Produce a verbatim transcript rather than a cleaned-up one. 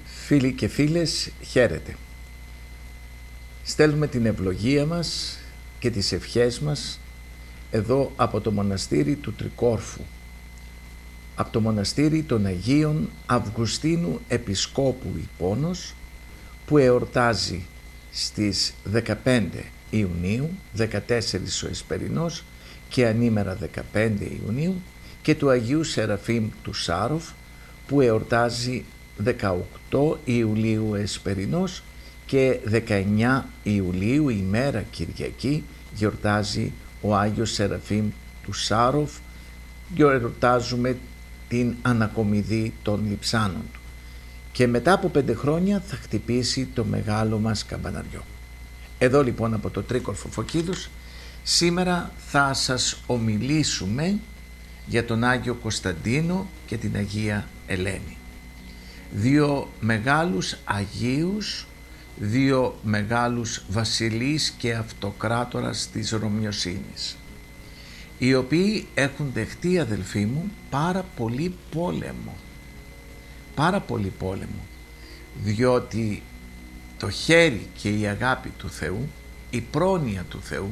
Φίλοι και φίλες, χαίρετε. Στέλνουμε την ευλογία μας και τις ευχές μας εδώ από το μοναστήρι του Τρικόρφου, από το μοναστήρι των Αγίων Αυγουστίνου Επισκόπου Ιππώνος, που εορτάζει στις δεκαπέντε Ιουνίου, δεκατέσσερις ο Εσπερινός και ανήμερα δεκαπέντε Ιουνίου, και του Αγίου Σεραφείμ του Σάροφ, που εορτάζει δεκαοκτώ Ιουλίου Εσπερινός και δεκαεννιά Ιουλίου, ημέρα Κυριακή, γιορτάζει ο Άγιος Σεραφείμ του Σάροφ. Γιορτάζουμε την ανακομιδή των λειψάνων του. Και μετά από πέντε χρόνια θα χτυπήσει το μεγάλο μας καμπαναριό. Εδώ λοιπόν από το Τρίκορφο Φωκίδους σήμερα θα σας ομιλήσουμε για τον Άγιο Κωνσταντίνο και την Αγία Ελένη. Δύο μεγάλους Αγίους, δύο μεγάλους βασιλείς και αυτοκράτορας της Ρωμιοσύνης, οι οποίοι έχουν δεχτεί, αδελφοί μου, πάρα πολύ πόλεμο. Πάρα πολύ πόλεμο, διότι το χέρι και η αγάπη του Θεού, η πρόνοια του Θεού,